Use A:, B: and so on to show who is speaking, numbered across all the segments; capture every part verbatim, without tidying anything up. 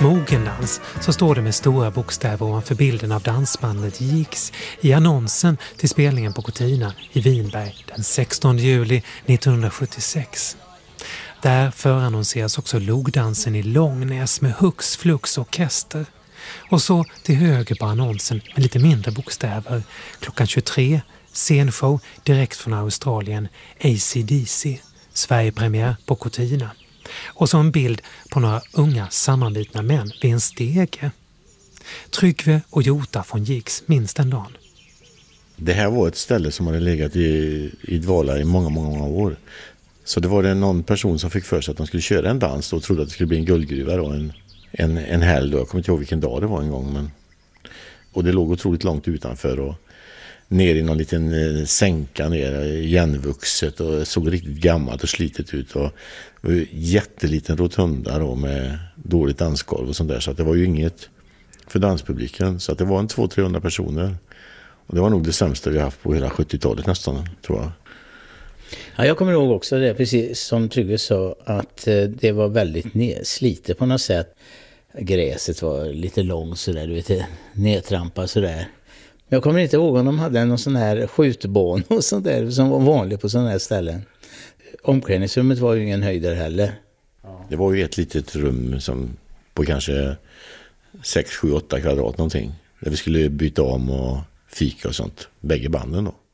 A: Mogendans, så står det med stora bokstäver ovanför bilden av dansbandet Jigs i annonsen till spelningen på Cortina i Vinberg den sextonde juli nittonhundrasjuttiosex. Där förannonseras också logdansen i Långnäs med Hux Flux orkester. Och så till höger på annonsen med lite mindre bokstäver. Klockan tjugotre, scenshow direkt från Australien, A C D C, Sverigepremiär på Cortina. Och så en bild på några unga sammanbitna män vid en stege. Tryggve och Jota från Jigs minns den dagen.
B: Det här var ett ställe som hade legat i, i dvala i många, många, många år. Så det var det någon person som fick för sig att de skulle köra en dans och trodde att det skulle bli en guldgruva då, en, en, en helg då. Jag kommer inte ihåg vilken dag det var en gång. Men, och det låg otroligt långt utanför och ner i någon liten eh, sänka ner, igenvuxet och såg riktigt gammalt och slitet ut. Och, och jätteliten rotunda då med dåligt dansgolv och sånt där. Så att det var ju inget för danspubliken. Så att det var en två till trehundra personer. Och det var nog det sämsta vi haft på hela sjuttiotalet nästan, tror jag.
C: Ja, jag kommer ihåg också det, precis som Tryggve sa, att det var väldigt nedslitet på något sätt. Gräset var lite långt sådär, du vet, nedtrampat sådär. Jag kommer inte ihåg om de hade någon sån här skjutbana och sånt där som var vanligt på sådana här ställen. Omklädningsrummet var ju ingen höjdare heller.
B: Det var ju ett litet rum som på kanske sex, sju, åtta kvadrat någonting. Där vi skulle byta om och fika och sånt. Bägge banden då.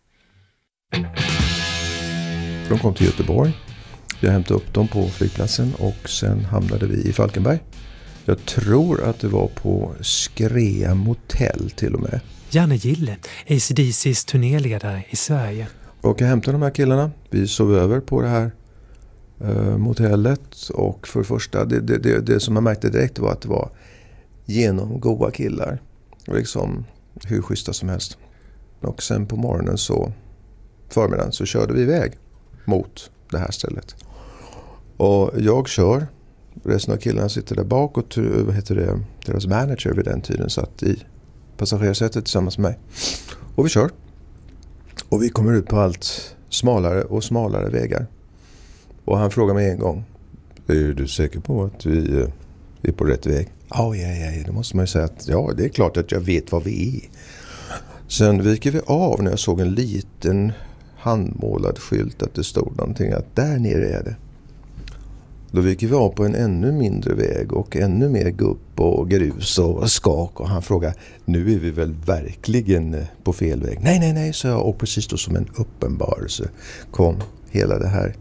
D: De kom till Göteborg. Jag hämtade upp dem på flygplatsen och sen hamnade vi i Falkenberg. Jag tror att det var på Skrea Motell till och med.
A: Janne Gille, A C D C:s turnéledare i Sverige.
D: Och jag hämtade de här killarna. Vi sov över på det här uh, motellet. Och för det första, det, det, det, det som jag märkte direkt var att det var genomgoda killar. Och liksom hur schyssta som helst. Och sen på morgonen så, förmiddagen så körde vi iväg mot det här stället. Och jag kör. Resten av killarna sitter där bak och vad heter det, deras manager vid den tiden satt i passagerarsätet tillsammans med mig. Och vi kör. Och vi kommer ut på allt smalare och smalare vägar. Och han frågar mig en gång: är du säker på att vi är på rätt väg? Ja, ja, ja. Då måste man ju säga att ja, det är klart att jag vet vad vi är. Sen viker vi av när jag såg en liten handmålad skylt att det stod någonting att där nere är det. Då viker vi av på en ännu mindre väg och ännu mer gupp och grus och skak. Och han frågar: nu är vi väl verkligen på fel väg? Nej, nej, nej, så jag. Och precis då som en uppenbarelse kom hela det här,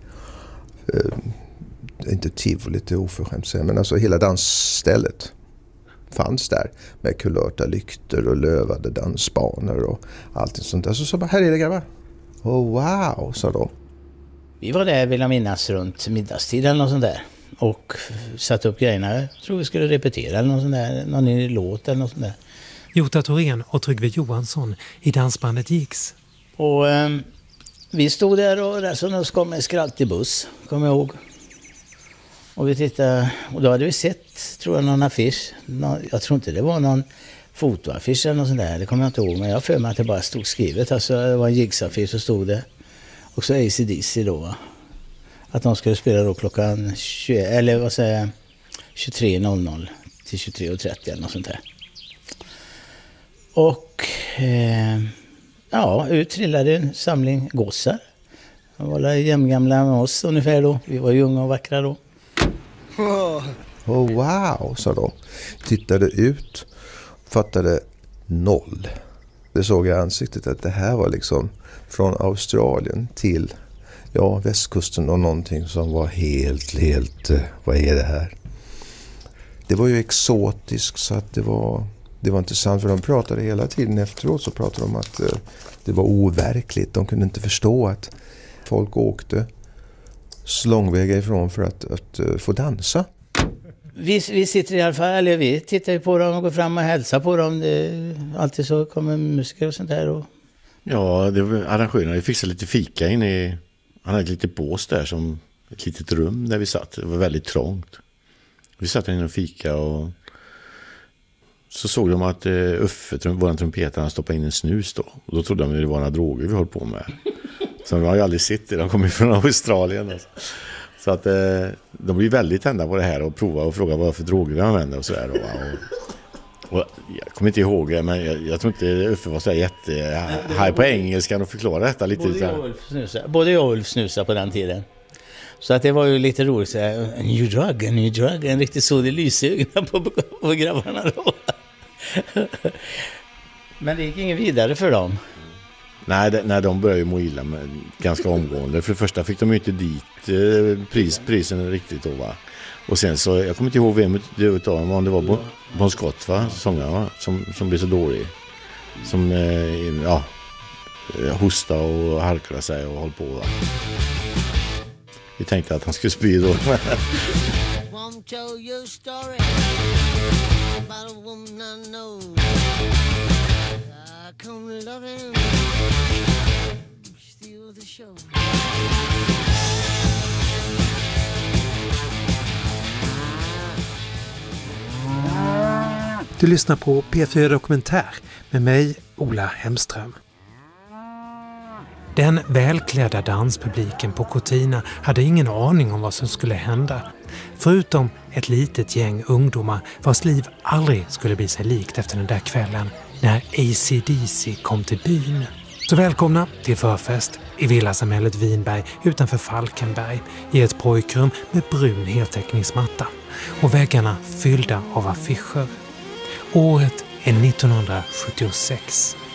D: eh, inte tivoli, lite oförskämt säga, men alltså hela dansstället fanns där med kulörta lyktor och lövade dansbanor och allt sånt där. Så så bara, här är det grabbar. Oh, wow, sa de.
C: Vi var där, vill jag minnas, runt middagstid eller något sånt där. Och satte upp grejerna. Jag tror vi skulle repetera eller något sånt där. Någon ny låt eller något sånt där.
A: Jota Thorén och Tryggve Johansson i dansbandet Jigs.
C: Och eh, vi stod där och där så kom en skraltig buss, kommer jag ihåg. Och vi tittade, och då hade vi sett, tror jag, någon affisch. Nå, jag tror inte det var någon fotoaffisch eller något sånt där. Det kommer jag inte ihåg, men jag för mig att det bara stod skrivet. Alltså det var en Jigs-affisch så stod det. Och så A C D C då, va? Att de skulle spela då klockan tjugo, eller vad säger jag, tjugotre noll noll till tjugotre trettio eller något sånt där. Och eh, ja, ut trillade en samling gossar. De var jämngamla med oss ungefär då. Vi var ju unga och vackra då.
D: Oh, wow, sa de. Tittade ut, fattade noll. Det såg jag i ansiktet att det här var liksom från Australien till ja, västkusten och någonting som var helt, helt, vad är det här? Det var ju exotiskt så att det var, det var inte sant, för de pratade hela tiden efteråt så pratade de om att eh, det var overkligt. De kunde inte förstå att folk åkte långväga ifrån för att, att uh, få dansa.
C: Vi, vi sitter i alla fall, eller vi tittar ju på dem och går fram och hälsar på dem. Det, alltid så kommer musiker och sånt där. Och...
B: Ja, det var arrangörerna. Vi fixade lite fika in i, han hade ett litet bås där som ett litet rum där vi satt. Det var väldigt trångt. Vi satt där inne och fika och så såg de att uh, Uffe, våran trumpetare, han stoppade in en snus då. Och då trodde de att det var några droger vi höll på med. Så de har ju aldrig sett det. De kommer från Australien. Alltså. Så att eh, de blir väldigt tända på det här och prova och fråga vad för droger vi använder och sådär. Och, och jag kommer inte ihåg det, men jag, jag tror inte Uffe var så jätte här på engelska och förklara detta lite.
C: Både jag och Ulf snusade, både jag och Ulf snusade på den tiden. Så att det var ju lite roligt. Så här, en new drug, en new drug. En riktigt så det lyser i ögonen på, på, på grabbarna då. Men det gick ingen vidare för dem.
B: Nej, det, nej, de började ju må illa med, ganska omgående. För det första fick de ju inte dit eh, pris, prisen riktigt då, va. Och sen så, jag kommer inte ihåg vem det utav dem, om det var Bon, bon Scott, va, sångaren, va? Som, som blev så dålig. Som, eh, ja, hosta och harkla sig och håll på, va. Vi tänkte att han skulle spy då.
A: Du lyssnar på P fyra Dokumentär med mig, Ola Hemström. Den välklädda danspubliken på Cortina hade ingen aning om vad som skulle hända. Förutom ett litet gäng ungdomar vars liv aldrig skulle bli sig likt efter den där kvällen när A C D C kom till byn. Så välkomna till förfest i villasamhället Vinberg utanför Falkenberg i ett pojkrum med brun heltäckningsmatta och väggarna fyllda av affischer. Året är nittonhundrasjuttiosex.